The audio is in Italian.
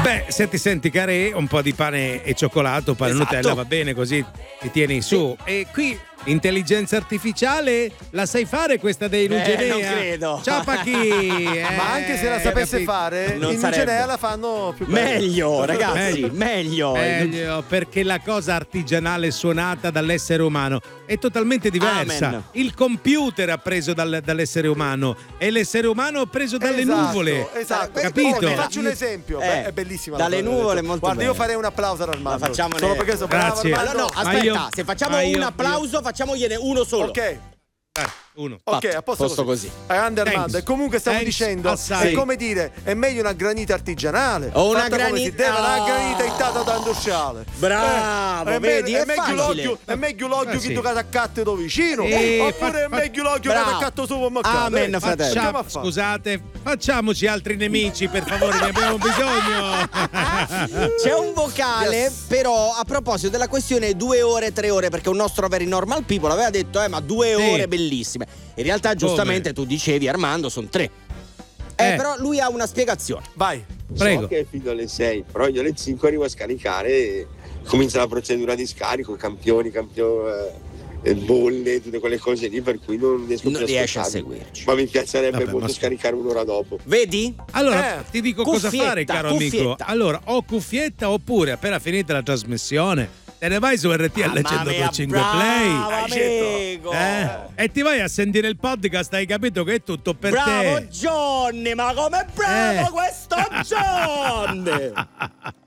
Beh, se ti senti caré, un po' di pane e cioccolato, pane e Nutella va bene, così ti tieni su. E qui intelligenza artificiale la sai fare questa dei Nugenea? Non credo. Ciao Pachi. Ma anche se la sapesse fare, Non in sarebbe. Nugenea la fanno più bene. Meglio, ragazzi, meglio. Perché la cosa artigianale suonata dall'essere umano è totalmente diversa. Amen. Il computer ha preso dall'essere umano e l'essere umano ha preso dalle nuvole. Esatto. Capito? Ti faccio un esempio. Beh, è bellissima. la dalle cosa che nuvole hai detto. molto Guarda, bene. io farei un applauso ad Armando. Ma facciamone- Solo perché sono bravo, Grazie. Armando. Allora, no, aspetta, io- se facciamo io- un applauso, facciamogliene uno solo. Ok. Uno. Ok, a posto così. Grande Armando. Thanks. E comunque stavo Thanks dicendo, assai. è come dire, è meglio una granita artigianale. O una fatta come si granita- deve, una Oh. granita ittata da industriale. Bravo, vedi, è meglio facile. l'occhio, è meglio l'occhio sì. che tu attaccato da vicino. Oppure è meglio l'occhio che Bravo. attaccato supermercato. Amen, fratello. Come a fare? Scusate, facciamoci altri nemici, per favore, ne abbiamo bisogno. C'è un vocale, però a proposito della questione 2 ore, 3 ore, perché un nostro very normal people aveva detto ma 2 Sì. ore bellissime. In realtà giustamente tu dicevi, Armando, sono 3. Però lui ha una spiegazione. Vai. Prego. So che è fino alle 6, però io alle 5 arrivo a scaricare e comincia la procedura di scarico, campioni, bolle, tutte quelle cose lì, per cui non riesco Non più riesce a ascoltarmi. seguirci. Ma mi piacerebbe Vabbè, molto ma scaricare un'ora dopo. Vedi? Allora, ti dico cosa cuffietta, fare, caro cuffietta. amico. Allora, o cuffietta oppure appena finita la trasmissione, te ne vai su RTL Mamma mia, 105 Play. bravo, amico. E ti vai a sentire il podcast, hai capito che è tutto per Bravo te. Johnny, ma com'è bravo questo Johnny!